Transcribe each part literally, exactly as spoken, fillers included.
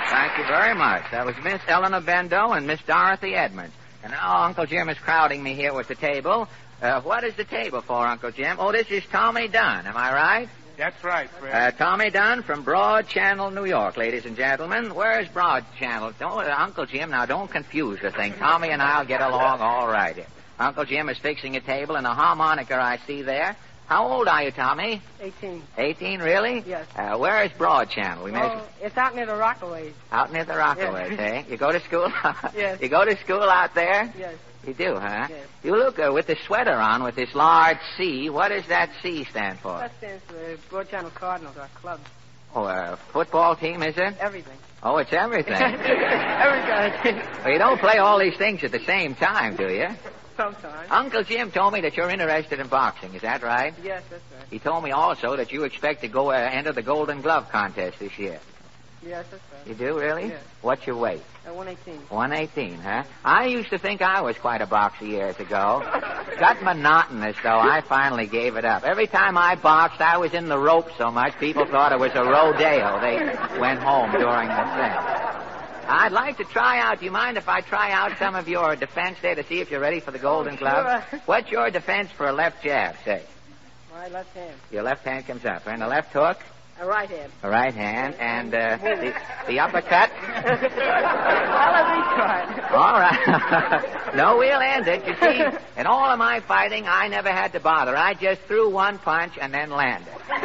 Thank you very much. That was Miss Eleanor Bendo and Miss Dorothy Edmonds. And now Uncle Jim is crowding me here with the table. Uh, what is the table for, Uncle Jim? Oh, this is Tommy Dunn. Am I right? That's right, Fred. Uh, Tommy Dunn from Broad Channel, New York, ladies and gentlemen. Where's Broad Channel? Don't, uh, Uncle Jim, now don't confuse the thing. Tommy and I'll get along all right here. Uncle Jim is fixing a table and a harmonica I see there. How old are you, Tommy? Eighteen. Eighteen, really? Yes. Uh, where is Broad Channel? We Oh, it's out near the Rockaways. Out near the Rockaways, Yes. eh? You go to school? Yes. You go to school out there? Yes. You do, huh? Yes. You look uh, with the sweater on with this large C. What does that C stand for? That stands for the Broad Channel Cardinals, our club. Oh, a football team, is it? Everything. Oh, it's everything. Everything. Well, you don't play all these things at the same time, do you? Sometimes. Uncle Jim told me that you're interested in boxing. Is that right? Yes, that's right. He told me also that you expect to go uh, enter the Golden Glove contest this year. Yes, that's right. You do, really? Yes. What's your weight? At one eighteen. one eighteen, huh? I used to think I was quite a boxer years ago. Got monotonous, though. I finally gave it up. Every time I boxed, I was in the ropes so much, people thought it was a rodeo. They went home during the thing. I'd like to try out. Do you mind if I try out some of your defense there to see if you're ready for the Golden Oh, Glove? sure. What's your defense for a left jab, say? My left hand. Your left hand comes up, and a left hook, A right hand. a right hand, and uh, the, the uppercut. I'll let me try. All right. No, we'll end it. You see, in all of my fighting, I never had to bother. I just threw one punch and then landed. Can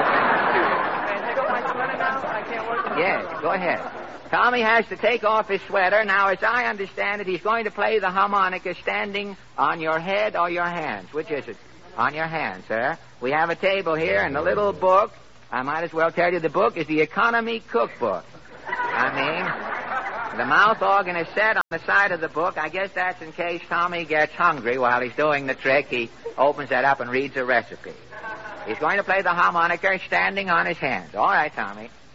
I take off my sweater now? I can't work with Yes, go ahead. Tommy has to take off his sweater. Now, as I understand it, he's going to play the harmonica standing on your head or your hands. Which is it? On your hands, sir. We have a table here and a little book. I might as well tell you the book is the Economy Cookbook. I mean, the mouth organ is set on the side of the book. I guess that's in case Tommy gets hungry while he's doing the trick. He opens that up and reads a recipe. He's going to play the harmonica standing on his hands. All right, Tommy.